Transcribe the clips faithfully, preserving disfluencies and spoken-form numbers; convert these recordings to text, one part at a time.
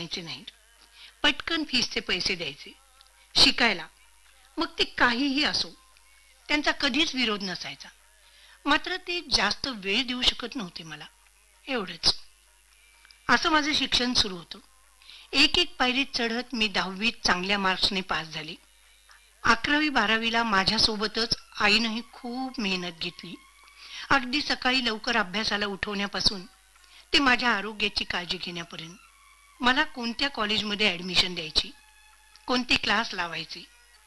म्हणायचे नाहीत. पटकन फीसचे पैसे द्यायचे शिकायला, मग ते काहीही असो. त्यांचा कधीच विरोध नसायचा. मात्र ते जास्त वेळ देऊ शकत नव्हते मला, एवढंच. असं माझं शिक्षण सुरू होतं. एक एक पायरीत चढत मी दहावीत चांगल्या मार्क्सने पास झाली. अकरावी बारावीला माझ्यासोबतच आईनंही खूप मेहनत घेतली. अगदी सकाळी लवकर अभ्यासाला उठवण्यापासून ते माझ्या आरोग्याची काळजी घेण्यापर्यंत. मला कोणत्या कॉलेजमध्ये ॲडमिशन द्यायची, कोणते क्लास लावायचे,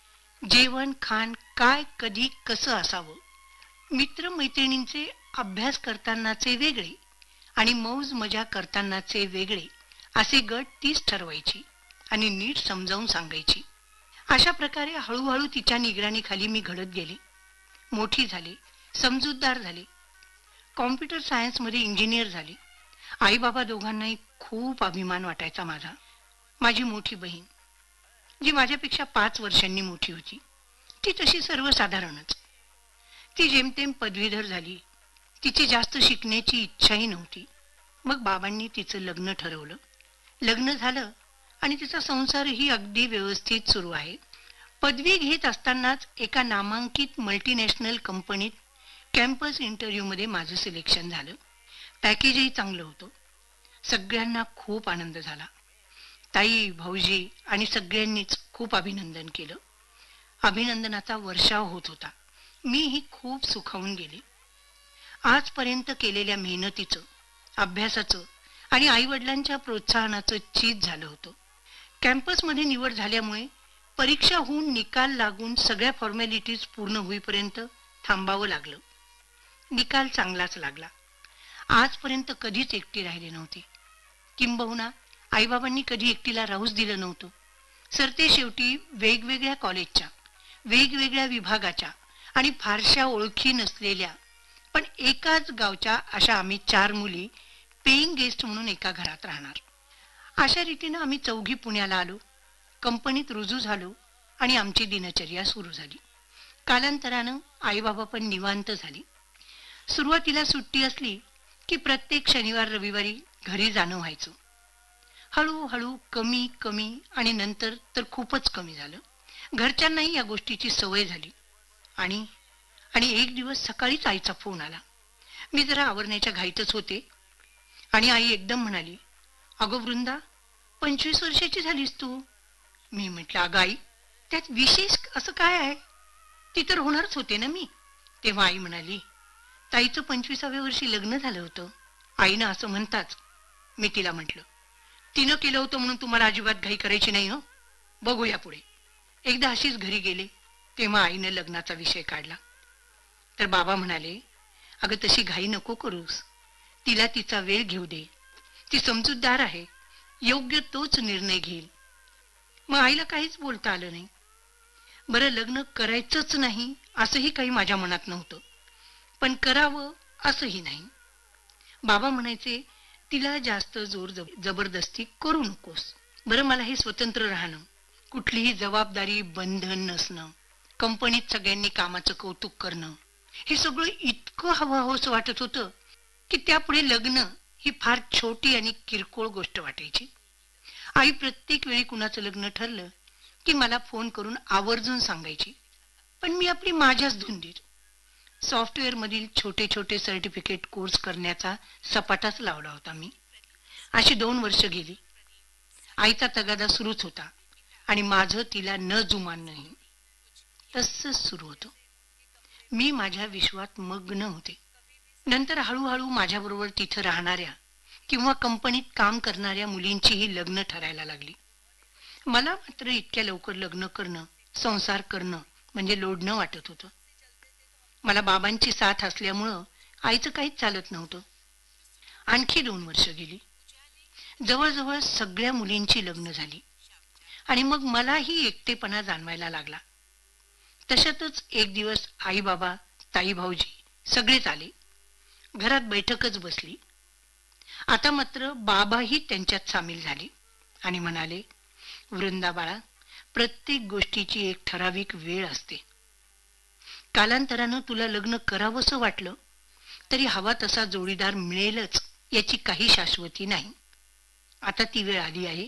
जेवण खाण काय कधी कसं असावं, मित्रमैत्रिणींचे अभ्यास करतानाचे वेगळे आणि मौज मजा करतानाचे वेगळे असे गट तीच ठरवायची आणि नीट समजावून सांगायची. अशा प्रकारे हळूहळू तिच्या निगराणीखाली मी घडत गेले. मोठी झाले, समजूतदार झाले, कॉम्प्युटर सायन्समध्ये इंजिनियर झाले. आई बाबा दोघांनाही खूप अभिमान वाटायचा माझा. माझी मोठी बहीण, जी माझ्यापेक्षा पाच वर्षांनी मोठी होती, ती तशी सर्वसाधारणच. ती जेमतेम पदवीधर झाली. तिची जास्त शिकण्याची इच्छाही नव्हती. मग बाबांनी तिचं लग्न ठरवलं. लग्न झालं आणि तिचा संसारही अगदी व्यवस्थित सुरू आहे. पदवी घेत असतानाच एका नामांकित मल्टीनॅशनल कंपनीत कॅम्पस इंटरव्ह्यूमध्ये माझं सिलेक्शन झालं. पॅकेजही चांगलं होतं. सगळ्यांना खूप आनंद झाला. ताई, भाऊजी आणि सगळ्यांनीच खूप अभिनंदन केलं. अभिनंदनाचा वर्षाव होत होता. मीही खूप सुखावून गेले. आजपर्यंत केलेल्या मेहनतीचं, अभ्यासाचं आणि आईवडिलांच्या प्रोत्साहनाचं चीज झालं होतं. कॅम्पसमध्ये निवड झाल्यामुळे परीक्षा होऊन निकाल लागून सगळ्या फॉर्मॅलिटीज पूर्ण होईपर्यंत थांबावं लागलं. निकाल चांगलाच लागला. आजपर्यंत कधीच एकटी राहिले नव्हते. किंबहुना आईबाबांनी कधी एकटीला राहूच दिलं नव्हतं. सरते शेवटी वेगवेगळ्या कॉलेजच्या, वेगवेगळ्या विभागाच्या आणि फारशा ओळखी नसलेल्या पण एकाच गावच्या अशा आम्ही चार मुली पेईंग गेस्ट म्हणून एका घरात राहणार. अशा रीतीनं आम्ही चौघी पुण्याला आलो. कंपनीत रुजू झालो आणि आमची दिनचर्या सुरू झाली. कालांतरानं आईबाबा पण निवांत झाली. सुरुवातीला सुट्टी असली की प्रत्येक शनिवार रविवारी घरी जाणं व्हायचं. हळूहळू कमी कमी आणि नंतर तर खूपच कमी झालं. घरच्यांनाही या गोष्टीची सवय झाली. आणि आणि एक दिवस सकाळीच आईचा फोन आला. मी जरा आवरण्याच्या घाईतच होते आणि आई एकदम म्हणाली, अगं वृंदा, पंचवीस वर्षाची झालीस तू. मी म्हटलं, अगं आई, त्यात विशेष असं काय आहे? ती तर होणारच होते ना मी. तेव्हा आई म्हणाली, ताईचं पंचवीसाव्या वर्षी लग्न झालं होतं. आईनं असं म्हणताच मी तिला म्हटलं, तिनं केलं होतं म्हणून तुम्हाला अजिबात घाई करायची नाही हो, बघूया पुढे. एकदा अशीच घरी गेले तेव्हा आईनं लग्नाचा विषय काढला. तर बाबा म्हणाले, अगं तशी घाई नको करूस, तिला तिचा वेळ घेऊ दे, ती समजूतदार आहे, योग्य तोच निर्णय घेईल. मग आईला काहीच बोलता आलं नाही. बरं, लग्न करायचंच नाही असंही काही माझ्या मनात नव्हतं, पण करावं असंही नाही. बाबा म्हणायचे, तिला जास्त जोर जबरदस्ती करू नकोस. बरं, मला हे स्वतंत्र राहणं, कुठलीही जबाबदारी बंधन नसणं, कंपनीत सगळ्यांनी कामाचं कौतुक करणं, हे सगळं इतकं हवं हवंसं वाटत होतं की त्यापुढे लग्न ही फार छोटी आणि किरकोळ गोष्ट वाटायची. आई प्रत्येक वेळी कुणाचं लग्न ठरलं की मला फोन करून आवर्जून सांगायची, पण मी आपली माझ्याच धुंदीत. सॉफ्टवेअर मधील छोटे छोटे सर्टिफिकेट कोर्स करण्याचा सपाटाच लावला होता मी. अशी दोन वर्ष गेली. आईचा तगादा सुरूच होता आणि माझं तिला न जुमान नाही. तसंच सुरू होतं. मी माझ्या विश्वात मग्न होते. नंतर हळूहळू माझ्याबरोबर तिथं राहणाऱ्या किंवा कंपनीत काम करणाऱ्या मुलींचीही लग्न ठरायला लागली. मला मात्र इतक्या लवकर लग्न करणं, संसार करणं म्हणजे लोढणं वाटत होतं. मला बाबांची साथ असल्यामुळं आईचं काहीच चालत नव्हतं. आणखी दोन वर्ष गेली. जवळजवळ सगळ्या मुलींची लग्न झाली आणि मग मलाही एकटेपणा जाणवायला लागला. तशातच एक दिवस आई बाबा, ताई, भाऊजी सगळेच आले. घरात बैठकच बसली. आता मात्र बाबाही त्यांच्यात सामील झाले आणि म्हणाले, वृंदा बाळा, प्रत्येक गोष्टीची एक ठराविक वेळ असते. कालांतरानं तुला लग्न करावंसं वाटलं तरी हवा तसा जोडीदार मिळेलच याची काही शाश्वती नाही. आता ती वेळ आली आहे